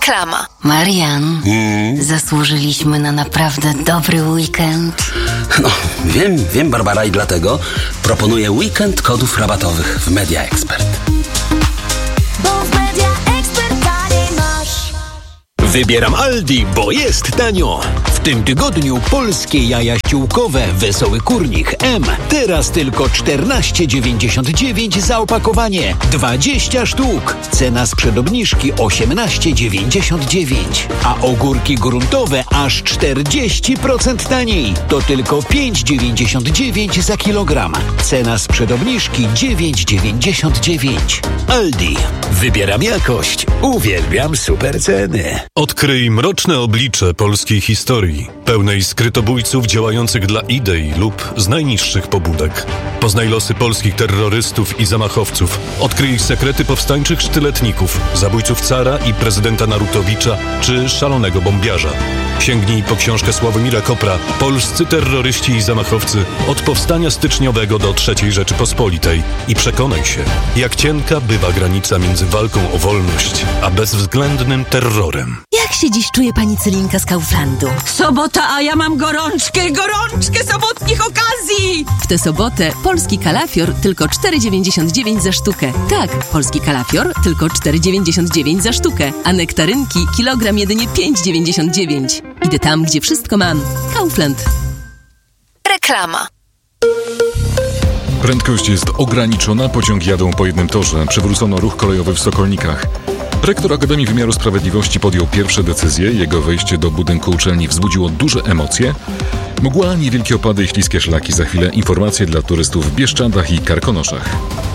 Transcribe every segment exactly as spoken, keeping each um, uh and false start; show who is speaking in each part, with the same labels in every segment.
Speaker 1: Reklama.
Speaker 2: Marian,
Speaker 3: Hmm?
Speaker 2: zasłużyliśmy na naprawdę dobry weekend.
Speaker 3: No, wiem, wiem, Barbara, i dlatego proponuję weekend kodów rabatowych w Media Expert.
Speaker 4: Bo w Media Expert taniej masz.
Speaker 5: Wybieram Aldi, bo jest tanio. W tym tygodniu polskie jaja ściółkowe Wesoły Kurnik M. Teraz tylko czternaście dziewięćdziesiąt dziewięć za opakowanie. dwadzieścia sztuk. Cena sprzed obniżki osiemnaście dziewięćdziesiąt dziewięć. A ogórki gruntowe aż czterdzieści procent taniej. To tylko pięć dziewięćdziesiąt dziewięć za kilogram. Cena sprzed obniżki dziewięć dziewięćdziesiąt dziewięć. Aldi. Wybieram jakość. Uwielbiam super ceny.
Speaker 6: Odkryj mroczne oblicze polskiej historii, pełnej skrytobójców działających dla idei lub z najniższych pobudek. Poznaj losy polskich terrorystów i zamachowców. Odkryj ich sekrety powstańczych sztyletników, zabójców cara i prezydenta Narutowicza czy szalonego bombiarza. Sięgnij po książkę Sławomira Kopra „Polscy terroryści i zamachowcy od powstania styczniowego do trzeciej Rzeczypospolitej” i przekonaj się, jak cienka bywa granica między walką o wolność a bezwzględnym terrorem.
Speaker 7: Jak się dziś czuje pani Celinka z Kauflandu?
Speaker 8: Sobota, a ja mam gorączkę, gorączkę sobotnich okazji!
Speaker 7: W tę sobotę polski kalafior tylko cztery dziewięćdziesiąt dziewięć za sztukę. Tak, polski kalafior tylko cztery dziewięćdziesiąt dziewięć za sztukę, a nektarynki kilogram jedynie pięć dziewięćdziesiąt dziewięć. Idę tam, gdzie wszystko mam. Kaufland.
Speaker 1: Reklama.
Speaker 9: Prędkość jest ograniczona, pociągi jadą po jednym torze. Przywrócono ruch kolejowy w Sokolnikach. Rektor Akademii Wymiaru Sprawiedliwości podjął pierwsze decyzje. Jego wejście do budynku uczelni wzbudziło duże emocje. Mgła, niewielkie opady i śliskie szlaki. Za chwilę informacje dla turystów w Bieszczadach i Karkonoszach.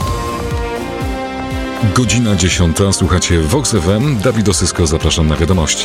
Speaker 9: Godzina dziesiąta. Słuchacie Vox F M. Dawid Osysko, zapraszam na wiadomości.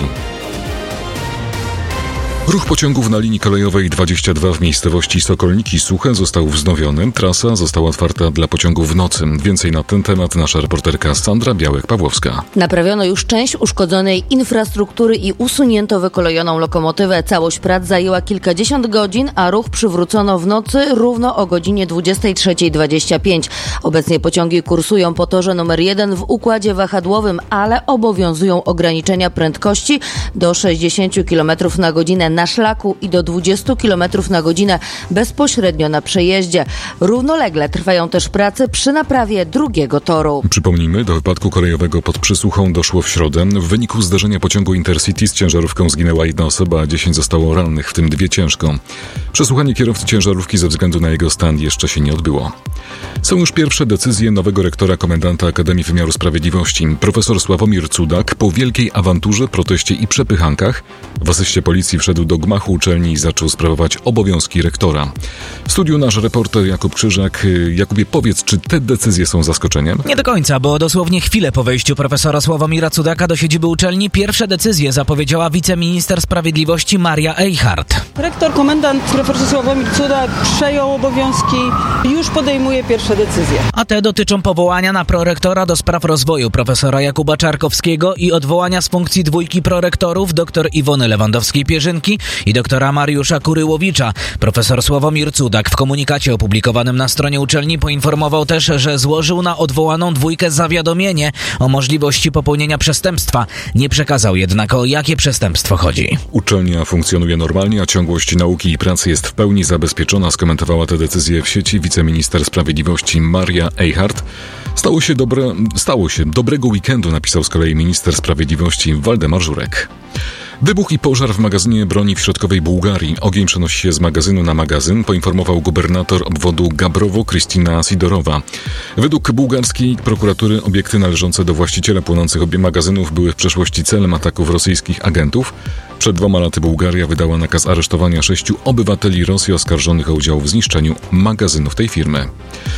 Speaker 9: Ruch pociągów na linii kolejowej dwadzieścia dwa w miejscowości Sokolniki Suche został wznowiony. Trasa została otwarta dla pociągów w nocy. Więcej na ten temat nasza reporterka Sandra Białek-Pawłowska.
Speaker 10: Naprawiono już część uszkodzonej infrastruktury i usunięto wykolejoną lokomotywę. Całość prac zajęła kilkadziesiąt godzin, a ruch przywrócono w nocy równo o godzinie dwudziestej trzeciej dwadzieścia pięć. Obecnie pociągi kursują po torze numer jeden w układzie wahadłowym, ale obowiązują ograniczenia prędkości do sześćdziesiąt kilometrów na godzinę na szlaku i do dwadzieścia kilometrów na godzinę bezpośrednio na przejeździe. Równolegle trwają też prace przy naprawie drugiego toru.
Speaker 9: Przypomnijmy, do wypadku kolejowego pod Przysłuchą doszło w środę. W wyniku zderzenia pociągu Intercity z ciężarówką zginęła jedna osoba, a dziesięć zostało rannych, w tym dwie ciężko. Przesłuchanie kierowcy ciężarówki ze względu na jego stan jeszcze się nie odbyło. Są już pierwsze decyzje nowego rektora komendanta Akademii Wymiaru Sprawiedliwości. Profesor Sławomir Cudak po wielkiej awanturze, proteście i przepychankach w asyście policji wszedł do gmachu uczelni i zaczął sprawować obowiązki rektora. W studiu nasz reporter Jakub Krzyżak. Jakubie, powiedz, czy te decyzje są zaskoczeniem?
Speaker 11: Nie do końca, bo dosłownie chwilę po wejściu profesora Sławomira Cudaka do siedziby uczelni pierwsze decyzje zapowiedziała wiceminister sprawiedliwości Maria Eichhardt.
Speaker 12: Rektor komendant profesor Sławomir Cudak przejął obowiązki i już podejmuje pierwsze decyzje.
Speaker 11: A te dotyczą powołania na prorektora do spraw rozwoju profesora Jakuba Czarkowskiego i odwołania z funkcji dwójki prorektorów dr Iwony Lewandowskiej-Pierzynki i doktora Mariusza Kuryłowicza. Profesor Sławomir Cudak w komunikacie opublikowanym na stronie uczelni poinformował też, że złożył na odwołaną dwójkę zawiadomienie o możliwości popełnienia przestępstwa. Nie przekazał jednak, o jakie przestępstwo chodzi.
Speaker 9: Uczelnia funkcjonuje normalnie, a ciągłość nauki i pracy jest w pełni zabezpieczona, skomentowała tę decyzję w sieci wiceminister sprawiedliwości Maria Eichhardt. Stało się, dobre, stało się dobrego weekendu, napisał z kolei minister sprawiedliwości Waldemar Żurek. Wybuch i pożar w magazynie broni w środkowej Bułgarii. Ogień przenosi się z magazynu na magazyn, poinformował gubernator obwodu Gabrowo Krystyna Sidorowa. Według bułgarskiej prokuratury obiekty należące do właściciela płonących obie magazynów były w przeszłości celem ataków rosyjskich agentów. Przed dwoma laty Bułgaria wydała nakaz aresztowania sześciu obywateli Rosji oskarżonych o udział w zniszczeniu magazynów tej firmy.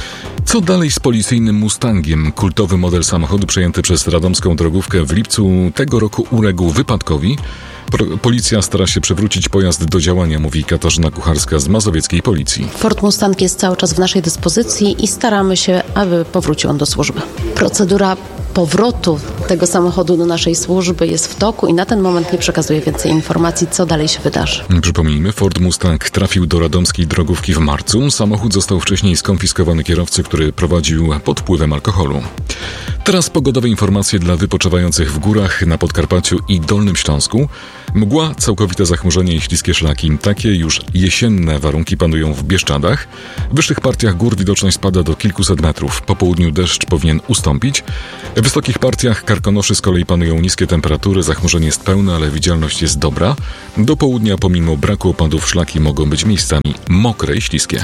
Speaker 9: Co dalej z policyjnym Mustangiem? Kultowy model samochodu przejęty przez radomską drogówkę w lipcu tego roku uległ wypadkowi. Policja stara się przywrócić pojazd do działania, mówi Katarzyna Kucharska z mazowieckiej policji.
Speaker 13: Ford Mustang jest cały czas w naszej dyspozycji i staramy się, aby powrócił on do służby. Procedura powrotu tego samochodu do naszej służby jest w toku i na ten moment nie przekazuję więcej informacji, co dalej się wydarzy.
Speaker 9: Przypomnijmy, Ford Mustang trafił do radomskiej drogówki w marcu. Samochód został wcześniej skonfiskowany kierowcy, który prowadził pod wpływem alkoholu. Teraz pogodowe informacje dla wypoczywających w górach na Podkarpaciu i Dolnym Śląsku. Mgła, całkowite zachmurzenie i śliskie szlaki. Takie już jesienne warunki panują w Bieszczadach. W wyższych partiach gór widoczność spada do kilkuset metrów. Po południu deszcz powinien ustąpić. W wysokich partiach Karkonoszy z kolei panują niskie temperatury. Zachmurzenie jest pełne, ale widzialność jest dobra. Do południa pomimo braku opadów szlaki mogą być miejscami mokre i śliskie.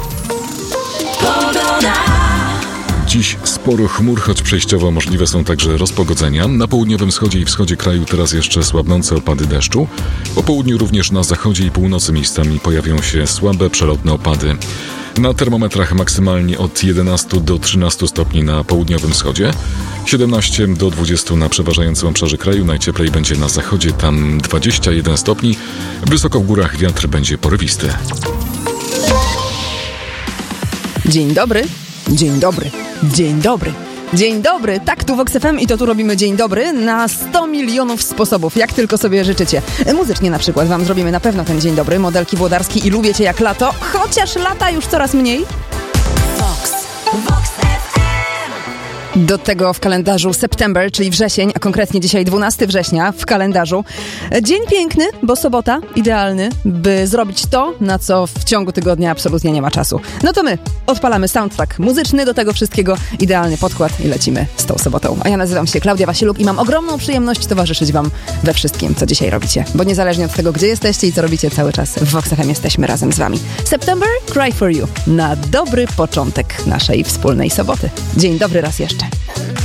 Speaker 9: Dziś sporo chmur, choć przejściowo możliwe są także rozpogodzenia. Na południowym wschodzie i wschodzie kraju teraz jeszcze słabnące opady deszczu. Po południu również na zachodzie i północy miejscami pojawią się słabe, przelotne opady. Na termometrach maksymalnie od jedenastu do trzynastu stopni na południowym wschodzie, siedemnaście do dwudziestu na przeważającym obszarze kraju. Najcieplej będzie na zachodzie, tam dwadzieścia jeden stopni. Wysoko w górach wiatr będzie porywisty.
Speaker 14: Dzień dobry, dzień dobry, dzień dobry. Dzień dobry, tak tu Vox F M i to tu robimy dzień dobry na sto milionów sposobów, jak tylko sobie życzycie. Muzycznie na przykład wam zrobimy na pewno ten dzień dobry, modelki Włodarski i Lubię Cię jak lato, chociaż lata już coraz mniej.
Speaker 4: Vox, Vox F M.
Speaker 14: Do tego w kalendarzu September, czyli wrzesień, a konkretnie dzisiaj dwunastego września w kalendarzu. Dzień piękny, bo sobota, idealny, by zrobić to, na co w ciągu tygodnia absolutnie nie ma czasu. No to my odpalamy soundtrack muzyczny do tego wszystkiego, idealny podkład i lecimy z tą sobotą. A ja nazywam się Klaudia Wasiluk i mam ogromną przyjemność towarzyszyć wam we wszystkim, co dzisiaj robicie. Bo niezależnie od tego, gdzie jesteście i co robicie cały czas, w Vox F M jesteśmy razem z wami. September, Cry for You. Na dobry początek naszej wspólnej soboty. Dzień dobry raz jeszcze.